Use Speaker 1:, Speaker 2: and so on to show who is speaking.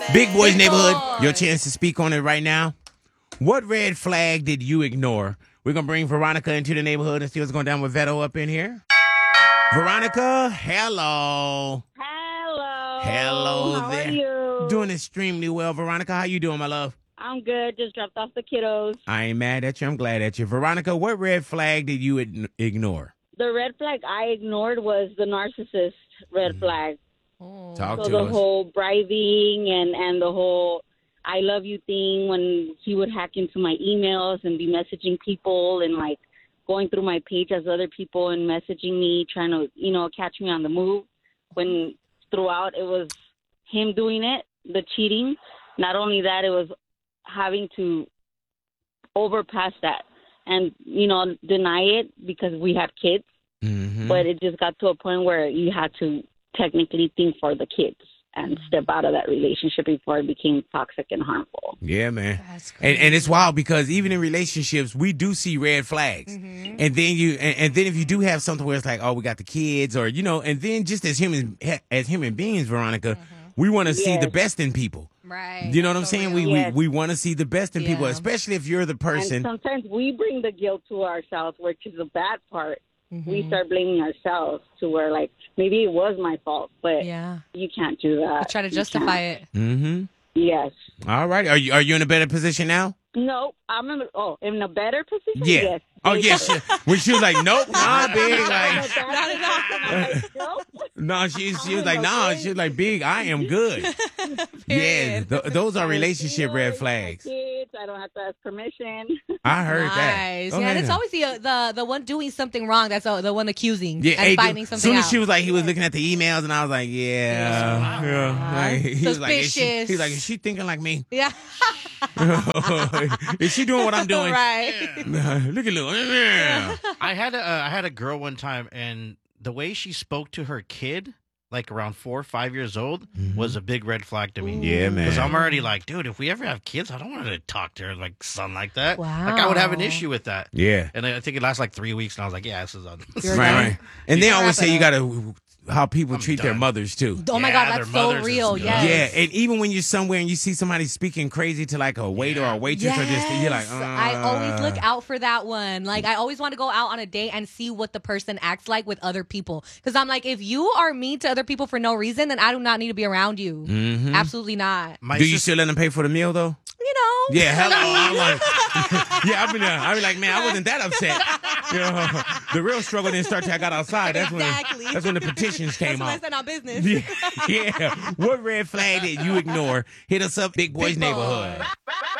Speaker 1: Big Boy's Neighborhood, your chance to speak on it right now. What red flag did you ignore? We're going to bring Veronica into the neighborhood and see what's going down with Veto up in here. Veronica, hello. Hello
Speaker 2: How
Speaker 1: there.
Speaker 2: are you?
Speaker 1: Doing extremely well. Veronica, how you doing, my love?
Speaker 2: I'm good. Just dropped off the kiddos.
Speaker 1: I ain't mad at you. I'm glad at you. Veronica, what red flag did you ignore?
Speaker 2: The red flag I ignored was the narcissist red flag.
Speaker 1: Talk
Speaker 2: So
Speaker 1: to
Speaker 2: the
Speaker 1: us.
Speaker 2: whole bribing and the whole I love you thing when he would hack into my emails and be messaging people and like going through my page as other people and messaging me, trying to, catch me on the move. When throughout it was him doing it, the cheating. Not only that, it was having to overpass that and, deny it because we had kids.
Speaker 1: Mm-hmm.
Speaker 2: But it just got to a point where you had to technically think for the kids and step out of that relationship before it became toxic and harmful.
Speaker 1: Yeah, man.
Speaker 3: That's crazy.
Speaker 1: And it's wild because even in relationships, we do see red flags.
Speaker 3: Mm-hmm.
Speaker 1: And then then if you do have something where it's like, oh, we got the kids or, and then just as human beings, Veronica, we want to see the best in people.
Speaker 3: Right.
Speaker 1: You know what I'm
Speaker 3: That's
Speaker 1: saying?
Speaker 3: so real.
Speaker 1: We want to see the best in people,
Speaker 3: Yeah.
Speaker 1: especially if you're the
Speaker 2: And
Speaker 1: person.
Speaker 2: sometimes we bring the guilt to ourselves, which is the bad part.
Speaker 3: Mm-hmm.
Speaker 2: We start blaming ourselves to where, like, maybe it was my fault, but
Speaker 3: Yeah.
Speaker 2: you can't do that.
Speaker 3: I try to
Speaker 2: You
Speaker 3: justify
Speaker 2: can't.
Speaker 3: it.
Speaker 1: Mm-hmm.
Speaker 2: Yes.
Speaker 1: All right. Are you in a better position now?
Speaker 2: No, I'm in a better position?
Speaker 1: Yeah.
Speaker 2: Yes.
Speaker 1: Oh, yes. When she was like, nope, nah, big. Like,
Speaker 2: Nope.
Speaker 1: no, she was like, nah. She was like, big, I am good. Yeah. Those are relationship red flags.
Speaker 2: Kids, I don't have to ask permission.
Speaker 1: I heard that.
Speaker 3: Nice.
Speaker 1: Go
Speaker 3: Yeah, and
Speaker 1: ahead.
Speaker 3: it's always the one doing something wrong that's the one accusing
Speaker 1: Yeah,
Speaker 3: and
Speaker 1: hey,
Speaker 3: finding
Speaker 1: as
Speaker 3: something
Speaker 1: soon
Speaker 3: out.
Speaker 1: as she was like, he was looking at the emails, and I was like, yeah. Like, he was like,
Speaker 3: Suspicious.
Speaker 1: he's like, is she thinking like me?
Speaker 3: Yeah.
Speaker 1: Is she doing what I'm doing?
Speaker 3: Right.
Speaker 1: Look at Lou. Yeah.
Speaker 4: I had a girl one time, and the way she spoke to her kid, like around 4 or 5 years old, was a big red flag to me.
Speaker 1: Yeah, man.
Speaker 4: Because I'm already like, dude, if we ever have kids, I don't want to talk to her like son like that.
Speaker 3: Wow.
Speaker 4: Like I would have an issue with that.
Speaker 1: Yeah.
Speaker 4: And I think it lasts like 3 weeks, and I was like, yeah, this is on.
Speaker 3: You're
Speaker 1: Right,
Speaker 3: done.
Speaker 1: right. And they always
Speaker 3: Wrap
Speaker 1: say
Speaker 3: it
Speaker 1: you gotta how people treat their
Speaker 4: done.
Speaker 1: mothers too.
Speaker 3: Oh my
Speaker 4: Yeah,
Speaker 3: God,
Speaker 4: their
Speaker 3: that's so
Speaker 4: mothers is
Speaker 3: real.
Speaker 4: good.
Speaker 3: Yes.
Speaker 1: Yeah, and even when you're somewhere and you see somebody speaking crazy to like a waiter or a waitress or just you're like,
Speaker 3: I always look out for that one. Like I always want to go out on a date and see what the person acts like with other people. Because I'm like, if you are mean to other people for no reason, then I do not need to be around you.
Speaker 1: Mhm.
Speaker 3: Absolutely not.
Speaker 4: My
Speaker 1: Do you
Speaker 4: sister-
Speaker 1: still let them pay for the meal though?
Speaker 3: You know.
Speaker 1: Yeah, hello. I'm like, yeah, I've been like, man, I wasn't that upset. You know, the real struggle didn't start till I got outside.
Speaker 3: Exactly.
Speaker 1: That's when the petitions came
Speaker 3: That's when I
Speaker 1: out.
Speaker 3: said our business.
Speaker 1: Yeah. What red flag did you ignore? Hit us up, Big Boy's
Speaker 3: Big Boy.
Speaker 1: Neighborhood.